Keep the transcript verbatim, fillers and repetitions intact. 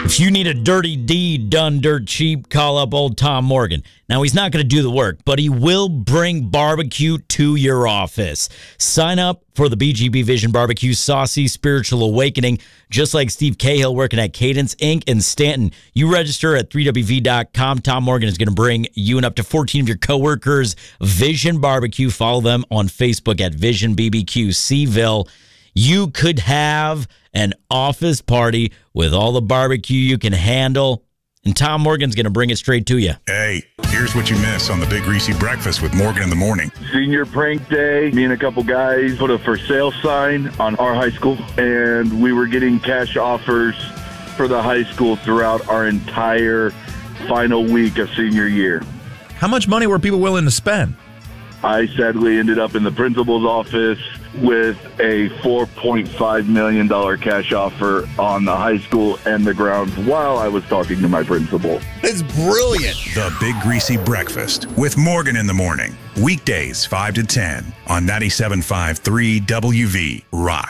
If you need a dirty deed done dirt cheap, call up old Tom Morgan. Now, he's not going to do the work, but he will bring barbecue to your office. Sign up for the B G B Vision Barbecue Saucy Spiritual Awakening, just like Steve Cahill working at Cadence Incorporated in Stanton. You register at three W V dot com. Tom Morgan is going to bring you and up to fourteen of your coworkers Vision Barbecue. Follow them on Facebook at Vision B B Q Seville. You could have an office party with all the barbecue you can handle, and Tom Morgan's going to bring it straight to you. Hey, here's what you miss on the Big Greasy Breakfast with Morgan in the morning. Senior prank day, me and a couple guys put a for sale sign on our high school, and we were getting cash offers for the high school throughout our entire final week of senior year. How much money were people willing to spend? I sadly ended up in the principal's office with a four point five million dollars cash offer on the high school and the grounds while I was talking to my principal. It's brilliant. The Big Greasy Breakfast with Morgan in the morning. Weekdays five to ten on ninety-seven point five three W V Rock.